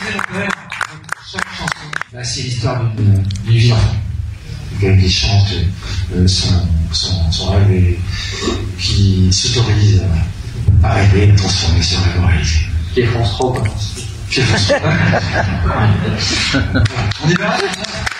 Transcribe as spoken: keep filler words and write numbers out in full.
chaque chanson, bah, c'est l'histoire d'une vie d'enfant. Quelqu'un qui chante euh, son, son, son rêve et qui s'autorise à rêver et transformer ce rêve en réalité. Pierre France Rock. Pierre France Rock. On y va.